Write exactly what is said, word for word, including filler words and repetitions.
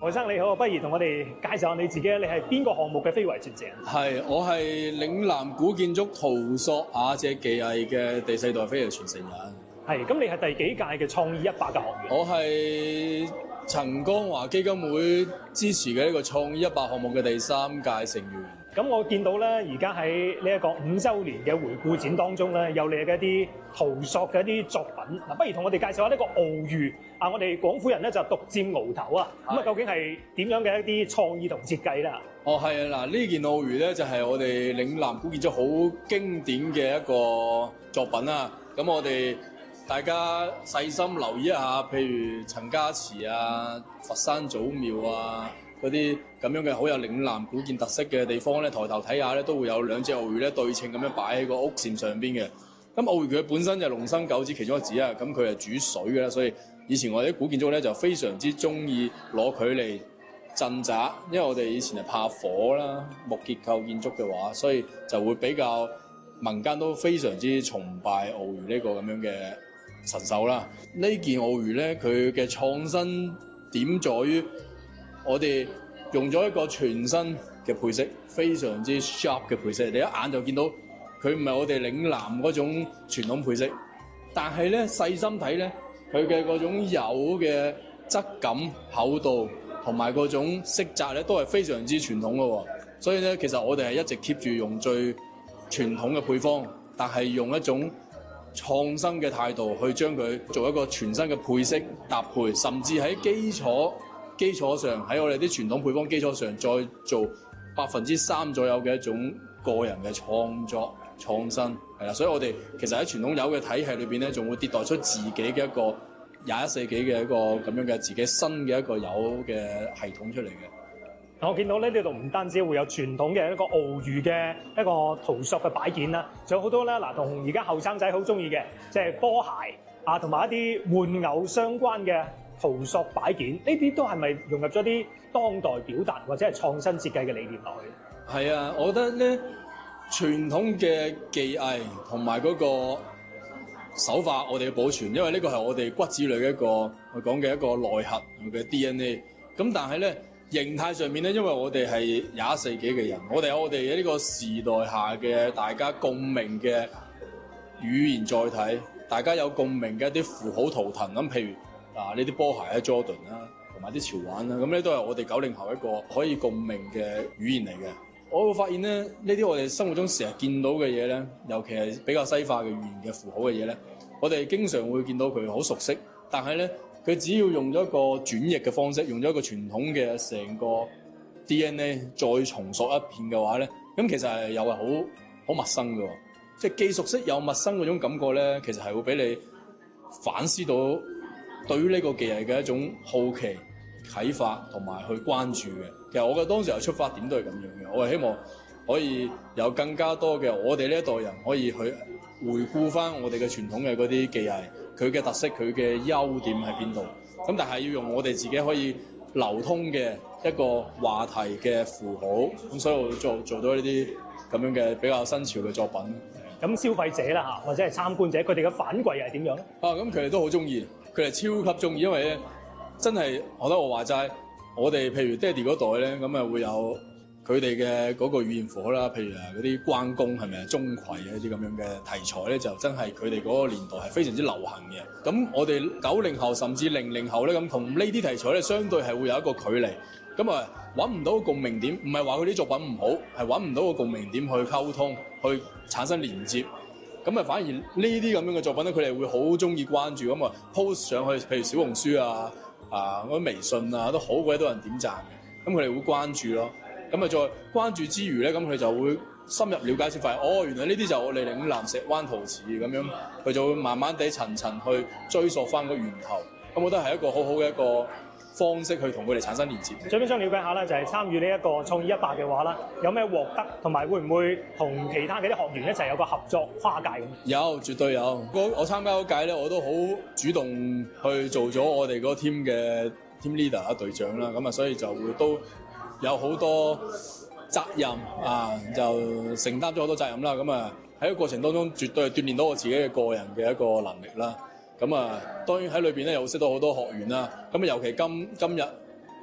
何生你好，不如同我哋介紹下你自己，你係邊個項目嘅非遺傳承人？ 係，我係嶺南古建築圖塑雅者技藝嘅第四代非遺傳承人。 係，咁你係第幾屆嘅創意一百嘅學員？ 我係陳江華基金會支持嘅呢個創意一百項目嘅第三屆成員。 咁我見到咧，而家喺呢一個五週年嘅回顧展當中咧，有你嘅一啲圖塑嘅一啲作品。嗱，不如同我哋介紹下呢個鰲魚啊！我哋廣府人咧就獨佔鰲頭啊！咁啊，究竟係點樣嘅一啲創意同設計咧？ 哦，係啊！嗱，呢件鰲魚咧就係我哋嶺南古建築好經典嘅一個作品啦。咁我哋大家細心留意一下，譬如陳家祠啊、佛山祖廟啊。嗰啲咁樣嘅好有嶺南古建特色嘅地方咧，抬頭睇下咧，都會有兩隻鰲魚咧對稱咁樣擺喺個屋檐上邊嘅。咁鰲魚佢本身就係龍生九子其中一子啊，咁佢係煮水嘅啦，所以以前我哋啲古建築咧就非常之中意攞佢嚟鎮宅，因為我哋以前係怕火啦，木結構建築嘅話，所以就會比較民間都非常之崇拜鰲魚呢個咁樣嘅神獸啦。呢件鰲魚咧，佢嘅創新點在於我哋用咗一個全新嘅配色，非常之 sharp 嘅配色，你一眼就見到佢唔係我哋嶺南嗰種傳統配色，但係咧細心睇咧，佢嘅嗰種釉嘅質感、厚度同埋嗰種色澤咧，都係非常之傳統嘅喎。所以咧，其實我哋係一直 keep 住用最傳統嘅配方，但係用一種創新嘅態度去將佢做一個全新嘅配色搭配，甚至喺基礎基礎上，喺我哋啲傳統配方基礎上，再做百分之三左右嘅一種個人嘅創作創新，係啦。所以我哋其實喺傳統釉嘅體系裏邊咧，仲會迭代出自己嘅一個廿一世紀嘅一個咁樣嘅自己新嘅一個釉嘅系統出嚟嘅。 我見到咧呢度唔單止會有傳統嘅一個鰲魚嘅一個圖塑嘅擺件啦，仲有好多咧嗱，同而家後生仔好中意嘅，即係波鞋啊，同埋一啲玩偶相關嘅圖塑擺件，呢啲都係咪融入咗啲當代表達或者係創新設計嘅理念落去？ 係啊，我覺得咧傳統嘅技藝同埋嗰個手法，我哋要保存，因為呢個係我哋骨子裏嘅一個我講嘅一個內核嘅 D N A。咁但係咧形態上面咧，因為我哋係廿一世紀嘅人，我哋有我哋嘅呢個時代下嘅大家共鳴嘅語言載體，大家有共鳴嘅一啲符號圖騰咁，譬如。嗱，呢啲波鞋啊 Jordan 啦，同埋啲潮玩啦，咁咧都係我哋九零後一個可以共鳴嘅語言嚟嘅。我會發現咧，呢啲我哋生活中成日見到嘅嘢咧，尤其係比較西化嘅語言嘅符號嘅嘢咧，我哋經常會見到佢好熟悉，但係咧佢只要用咗一個轉譯嘅方式，用咗一個傳統嘅成個 D N A 再重塑一遍嘅話咧，咁其實係又係好好陌生嘅，即係既熟悉又陌生嗰種感覺咧，其實係會俾你反思到對於呢個技藝嘅一種好奇、啟發同埋去關注嘅。其實我嘅當時嘅出發點都係咁樣嘅，我係希望可以有更加多嘅我哋呢一代人可以去回顧翻我哋嘅傳統嘅嗰啲技藝，佢嘅特色、佢嘅優點喺邊度。咁但係要用我哋自己可以流通嘅一個話題嘅符號，咁所以我做做到呢啲咁樣嘅比較新潮嘅作品。 咁消費者啦嚇，或者係參觀者，佢哋嘅反饋係點樣咧？ 啊，咁佢哋都好中意。佢哋超級中意，因為咧真係學得我話齋，我哋譬如爹哋嗰代咧，咁啊會有佢哋嘅嗰個語言符號啦，譬如啊嗰啲關公係咪啊、鍾馗啊呢啲咁樣嘅題材咧，就真係佢哋嗰個年代係非常之流行嘅。咁我哋九零後甚至零零後咧，咁同呢啲題材咧，相對係會有一個距離，咁啊揾唔到共鳴點，唔係話佢啲作品唔好，係揾唔到個共鳴點去溝通，去產生連接。咁啊，反而呢啲咁樣嘅作品咧，佢哋會好中意關注，咁啊 post 上去，譬如小紅書啊、啊嗰啲微信啊，都好鬼多人點讚嘅。咁佢哋會關注咯。咁啊，再關注之餘咧，咁佢就會深入了解先發現，哦，原來呢啲就係我哋嶺南石灣陶瓷咁樣，佢就會慢慢地層層去追溯翻個源頭。咁我覺得係一個好好嘅一個方式去同佢哋產生連接。 最尾想了解下咧，就係參與呢一個創意一百嘅話啦，有咩獲得，同埋會唔會同其他嘅啲學員一齊有個合作跨界咁？ 有，絕對有。我我參加嗰屆咧，我都好主動去做咗我哋嗰個 team 嘅 team leader 啊，隊長啦。咁啊，所以就會都有好多責任啊，就承擔咗好多責任啦。咁啊喺個過程當中，絕對係鍛鍊到我自己嘅個人嘅一個能力啦。咁啊，當然喺裏邊咧又識到好多學員啦。咁啊，尤其今今日